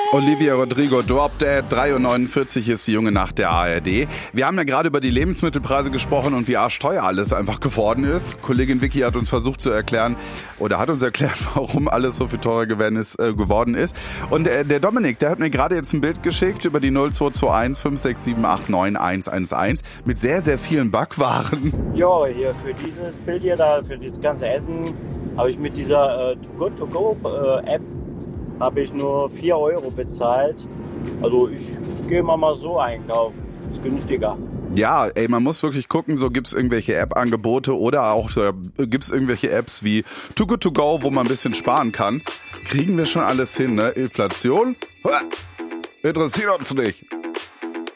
Olivia Rodrigo, Drop Dead, 3:49 Uhr ist die junge Nacht der ARD. Wir haben ja gerade über die Lebensmittelpreise gesprochen und wie arschteuer alles einfach geworden ist. Kollegin Vicky hat uns versucht zu erklären, oder hat uns erklärt, warum alles so viel teurer geworden ist. Und der Dominik, der hat mir gerade jetzt ein Bild geschickt über die 0221 56789 111 mit sehr, sehr vielen Backwaren. Ja, hier für dieses Bild hier da, für dieses ganze Essen, habe ich mit dieser Too Good To Go App habe ich nur 4 € bezahlt. Also ich gehe mal so einkaufen. Ist günstiger. Ja, ey, man muss wirklich gucken, so gibt's irgendwelche App-Angebote oder auch gibt's irgendwelche Apps wie Too Good To Go, wo man ein bisschen sparen kann. Kriegen wir schon alles hin, ne? Inflation? Interessiert uns nicht.